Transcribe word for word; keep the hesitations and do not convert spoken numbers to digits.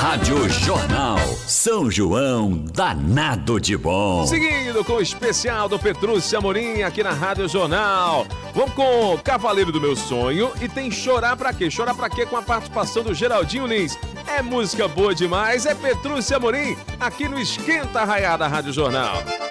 Rádio Jornal. São João danado de bom. Seguindo com o especial do Petrúcio Amorim aqui na Rádio Jornal. Vamos com Cavaleiro do Meu Sonho e tem Chorar Pra Quê? Chorar Pra Quê com a participação do Geraldinho Lins. É música boa demais, é Petrúcio Amorim aqui no Esquenta Raiada Rádio Jornal.